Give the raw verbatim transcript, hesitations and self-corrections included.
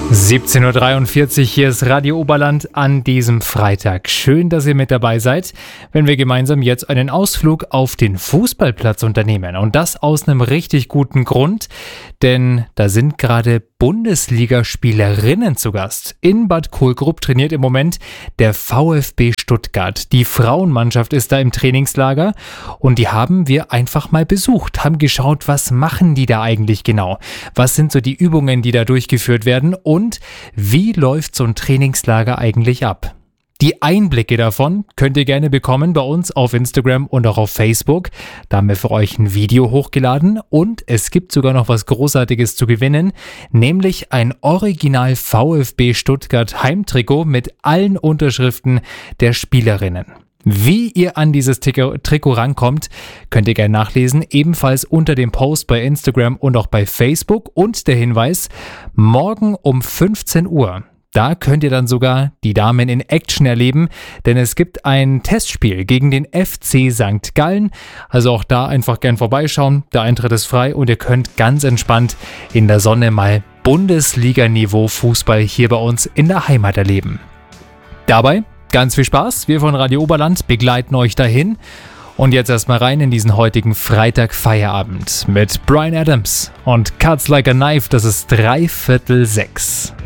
siebzehn Uhr dreiundvierzig, hier ist Radio Oberland an diesem Freitag. Schön, dass ihr mit dabei seid, wenn wir gemeinsam jetzt einen Ausflug auf den Fußballplatz unternehmen. Und das aus einem richtig guten Grund, denn da sind gerade Bundesligaspielerinnen zu Gast. In Bad Kohlgrub trainiert im Moment der VfB Stuttgart. Die Frauenmannschaft ist da im Trainingslager und die haben wir einfach mal besucht, haben geschaut, was machen die da eigentlich genau? Was sind so die Übungen, die da durchgeführt werden und wie läuft so ein Trainingslager eigentlich ab? Die Einblicke davon könnt ihr gerne bekommen bei uns auf Instagram und auch auf Facebook. Da haben wir für euch ein Video hochgeladen und es gibt sogar noch was Großartiges zu gewinnen, nämlich ein Original VfB Stuttgart Heimtrikot mit allen Unterschriften der Spielerinnen. Wie ihr an dieses Trikot rankommt, könnt ihr gerne nachlesen, ebenfalls unter dem Post bei Instagram und auch bei Facebook. Und der Hinweis, morgen um fünfzehn Uhr. Da könnt ihr dann sogar die Damen in Action erleben, denn es gibt ein Testspiel gegen den F C Sankt Gallen. Also auch da einfach gern vorbeischauen. Der Eintritt ist frei und ihr könnt ganz entspannt in der Sonne mal Bundesliga-Niveau Fußball hier bei uns in der Heimat erleben. Dabei ganz viel Spaß. Wir von Radio Oberland begleiten euch dahin. Und jetzt erstmal rein in diesen heutigen Freitag-Feierabend mit Bryan Adams und Cuts Like a Knife. Das ist dreiviertel sechs.